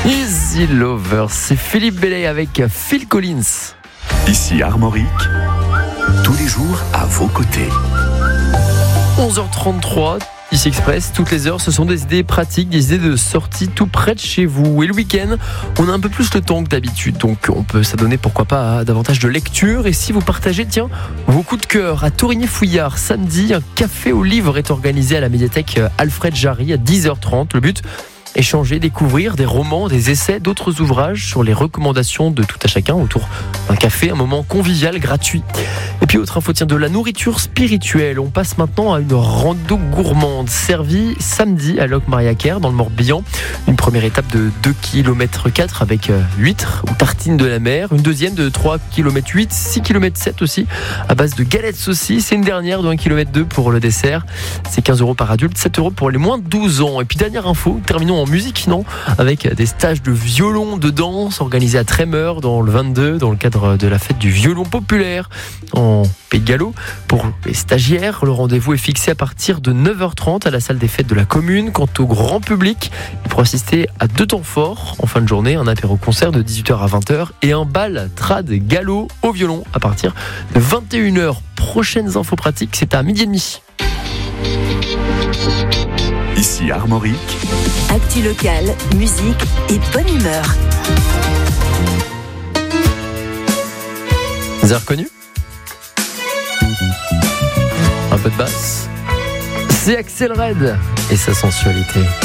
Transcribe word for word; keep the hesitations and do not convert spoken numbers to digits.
Easy Lover, c'est Philippe Bellay avec Phil Collins. Ici Armorique, tous les jours à vos côtés. onze heures trente-trois, ici Express, toutes les heures, ce sont des idées pratiques, des idées de sortie tout près de chez vous. Et le week-end, on a un peu plus le temps que d'habitude, donc on peut s'adonner pourquoi pas à davantage de lecture. Et si vous partagez, tiens, vos coups de cœur à Torigny-Fouillard, samedi, un café au livre est organisé à la médiathèque Alfred Jarry à dix heures trente. Le but, échanger, découvrir des romans, des essais, d'autres ouvrages sur les recommandations de tout à chacun autour d'un café, un moment convivial, gratuit. Et puis autre info, tiens, de la nourriture spirituelle. On passe maintenant à une rando gourmande servie samedi à Locmariaquer dans le Morbihan. Une première étape de deux kilomètres quatre avec huîtres ou tartines de la mer. Une deuxième de trois kilomètres huit, six kilomètres sept aussi à base de galettes saucisses. Et une dernière de un kilomètre deux pour le dessert. C'est quinze euros par adulte, sept euros pour les moins de douze ans. Et puis dernière info, terminons en musique, non, avec des stages de violon, de danse organisés à Trémeur dans le vingt-deux dans le cadre de la fête du violon populaire en Pays de Gallo. Pour les stagiaires, le rendez-vous est fixé à partir de neuf heures trente à la salle des fêtes de la commune. Quant au grand public, il pourra assister à deux temps forts en fin de journée, un apéro-concert de dix-huit heures à vingt heures et un bal trad gallo au violon à partir de vingt et une heures. Prochaines infos pratiques, c'est à midi et demi. Ici Armorique, actu locale, musique et bonne humeur. Vous avez reconnu ? Un peu de basse. C'est Axel Red et sa sensualité.